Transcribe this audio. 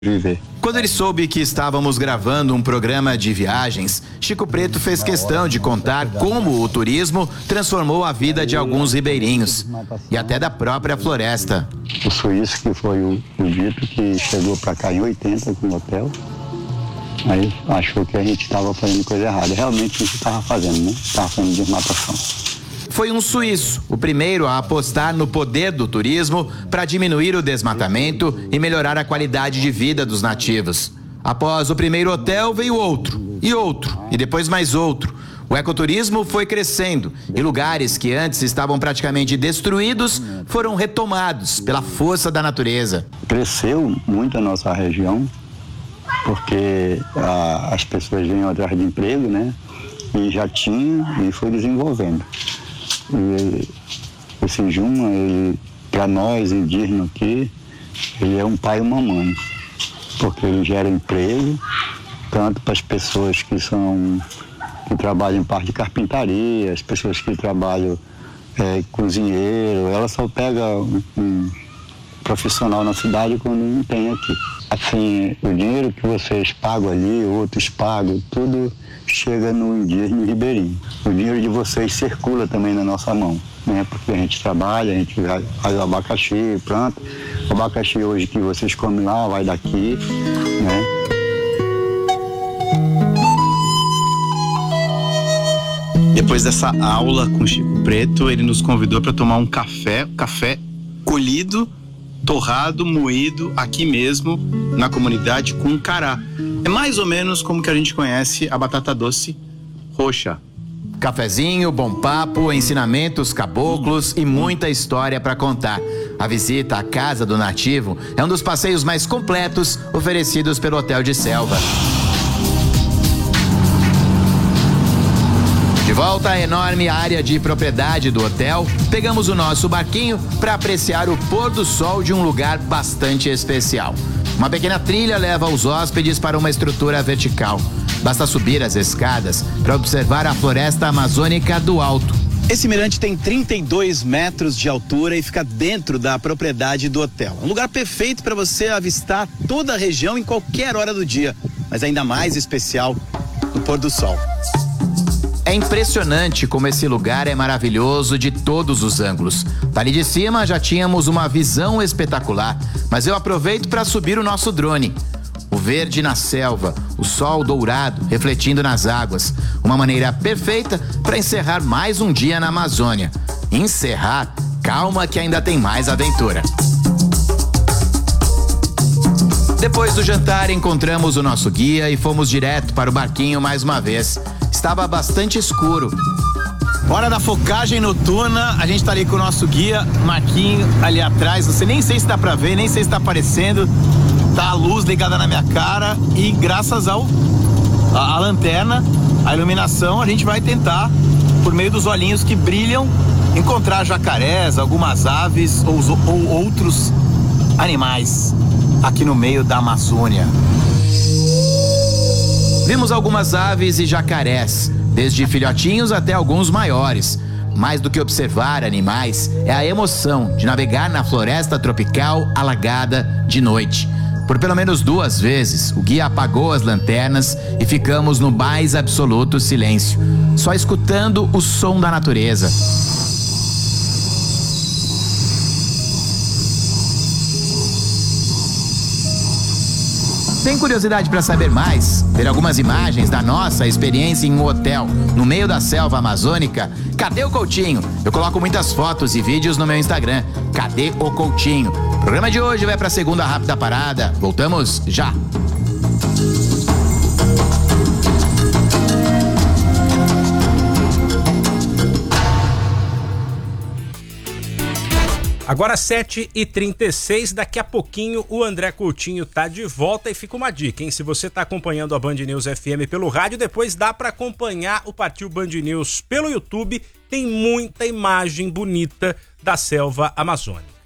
viver. Quando ele soube que estávamos gravando um programa de viagens, Chico Preto fez questão de contar como o turismo transformou a vida de alguns ribeirinhos e até da própria floresta. O suíço, que foi o dito, que chegou para cá em 80 com o hotel, aí achou que a gente estava fazendo coisa errada. Realmente a gente estava fazendo, né? Estava fazendo desmatação. Foi um suíço, o primeiro a apostar no poder do turismo para diminuir o desmatamento e melhorar a qualidade de vida dos nativos. Após o primeiro hotel veio outro, e depois mais outro. O ecoturismo foi crescendo e lugares que antes estavam praticamente destruídos foram retomados pela força da natureza. Cresceu muito a nossa região, porque as pessoas vêm atrás de emprego, né? E já tinha e foi desenvolvendo. E esse Juma, para nós indígenas aqui, ele é um pai e uma mãe, porque ele gera emprego, tanto para as pessoas que trabalham em parte de carpintaria, as pessoas que trabalham cozinheiro. Ela só pega um profissional na cidade quando não tem aqui. Assim, o dinheiro que vocês pagam ali, outros pagam, tudo chega no indígena ribeirinho. O dinheiro de vocês circula também na nossa mão, né? Porque a gente trabalha, a gente faz o abacaxi, planta. O abacaxi hoje que vocês comem lá, vai daqui, né? Depois dessa aula com o Chico Preto, ele nos convidou para tomar um café colhido, torrado, moído, aqui mesmo, na comunidade, com cará. É mais ou menos como que a gente conhece a batata doce roxa. Cafezinho, bom papo, ensinamentos caboclos e muita história para contar. A visita à Casa do Nativo é um dos passeios mais completos oferecidos pelo Hotel de Selva. De volta à enorme área de propriedade do hotel, pegamos o nosso barquinho para apreciar o pôr do sol de um lugar bastante especial. Uma pequena trilha leva os hóspedes para uma estrutura vertical. Basta subir as escadas para observar a floresta amazônica do alto. Esse mirante tem 32 metros de altura e fica dentro da propriedade do hotel. Um lugar perfeito para você avistar toda a região em qualquer hora do dia, mas ainda mais especial no pôr do sol. É impressionante como esse lugar é maravilhoso de todos os ângulos. Dali de cima já tínhamos uma visão espetacular, mas eu aproveito para subir o nosso drone. O verde na selva, o sol dourado refletindo nas águas. Uma maneira perfeita para encerrar mais um dia na Amazônia. Encerrar? Calma que ainda tem mais aventura. Depois do jantar, encontramos o nosso guia e fomos direto para o barquinho mais uma vez. Estava bastante escuro. Hora da focagem noturna, a gente tá ali com o nosso guia, Marquinho, ali atrás. Você nem sei se dá pra ver, nem sei se tá aparecendo. Tá a luz ligada na minha cara e graças a lanterna, a iluminação, a gente vai tentar, por meio dos olhinhos que brilham, encontrar jacarés, algumas aves ou outros animais aqui no meio da Amazônia. Vimos algumas aves e jacarés, desde filhotinhos até alguns maiores. Mais do que observar animais, é a emoção de navegar na floresta tropical alagada de noite. Por pelo menos 2 vezes, o guia apagou as lanternas e ficamos no mais absoluto silêncio, só escutando o som da natureza. Tem curiosidade para saber mais? Ver algumas imagens da nossa experiência em um hotel no meio da selva amazônica? Cadê o Coutinho? Eu coloco muitas fotos e vídeos no meu Instagram. Cadê o Coutinho? O programa de hoje vai para a segunda rápida parada. Voltamos já. Agora 7h36, daqui a pouquinho o André Coutinho tá de volta e fica uma dica, hein? Se você tá acompanhando a Band News FM pelo rádio, depois dá para acompanhar o Partiu Band News pelo YouTube, tem muita imagem bonita da selva amazônica.